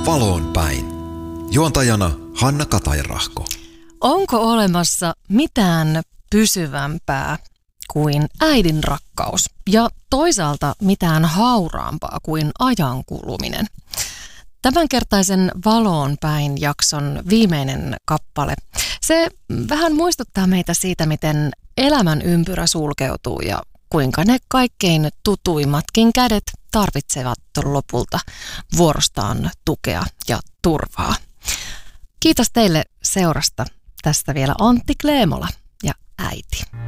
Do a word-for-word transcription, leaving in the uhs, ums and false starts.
Valoon päin. Juontajana Hanna Katajrahko. Onko olemassa mitään pysyvämpää kuin äidin rakkaus ja toisaalta mitään hauraampaa kuin ajan kuluminen? Tämänkertaisen Valoon päin jakson viimeinen kappale. Se vähän muistuttaa meitä siitä, miten elämän ympyrä sulkeutuu ja kuinka ne kaikkein tutuimmatkin kädet tarvitsevat lopulta vuorostaan tukea ja turvaa. Kiitos teille seurasta. Tästä vielä Antti Kleemola ja äiti.